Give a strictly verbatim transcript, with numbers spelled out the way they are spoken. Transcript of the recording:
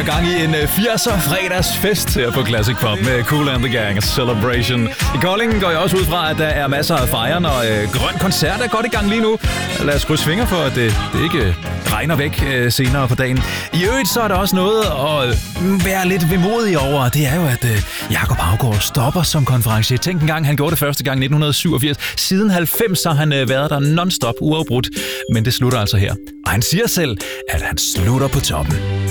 har gang i en firser fredagsfest her på Classic Pop med Kool and the Gang Celebration. I Kolding går jeg også ud fra, at der er masser af fejren, og øh, Grøn Koncert er godt i gang lige nu. Lad os krydse fingre for, at det, det ikke regner væk øh, senere på dagen. I øvrigt så er der også noget at være lidt vemodig over. Det er jo, at øh, Jakob Haugaard stopper som konferencier. Tænk engang, han gjorde det første gang i nitten syvogfirs. Siden halvfems har han øh, været der non-stop uafbrudt. Men det slutter altså her. Og han siger selv, at han slutter på toppen.